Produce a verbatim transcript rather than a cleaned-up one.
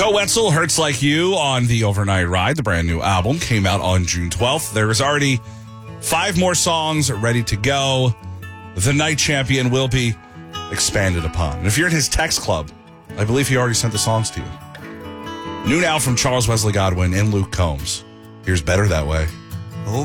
Go Wetzel, Hurts Like You on the Overnight Ride. The brand new album came out on June twelfth. There is already five more songs ready to go. The Night Champion will be expanded upon. And if you're in his text club, I believe he already sent the songs to you. New now from Charles Wesley Godwin and Luke Combs. Here's Better That Way.